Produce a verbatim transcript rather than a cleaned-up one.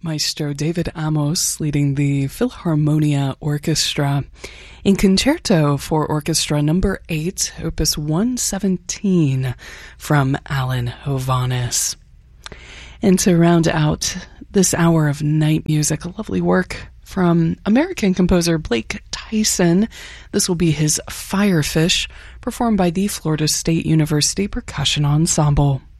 Maestro David Amos leading the Philharmonia Orchestra in Concerto for Orchestra number eight, opus one seventeen from Alan Hovhaness. And to round out this hour of night music, a lovely work from American composer Blake Tyson. This will be his Firefish, performed by the Florida State University Percussion Ensemble.